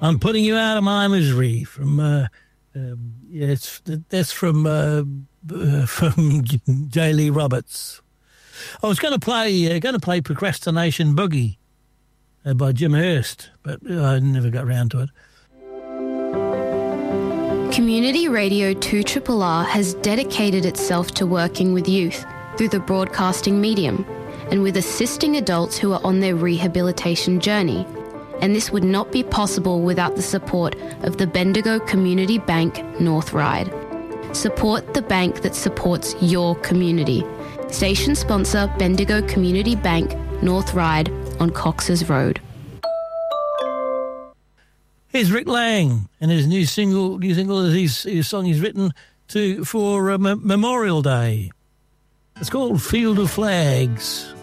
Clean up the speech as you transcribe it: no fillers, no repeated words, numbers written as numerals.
I'm putting you out of my misery from that's from J. Lee Roberts. I was going to play Procrastination Boogie by Jim Hurst, but I never got round to it. Community Radio 2RRR has dedicated itself to working with youth through the broadcasting medium and with assisting adults who are on their rehabilitation journey. And this would not be possible without the support of the Bendigo Community Bank North Ryde. Support the bank that supports your community. Station sponsor Bendigo Community Bank North Ryde on Cox's Road. Here's Rick Lang and his new single is his song he's written for Memorial Day. It's called Field of Flags.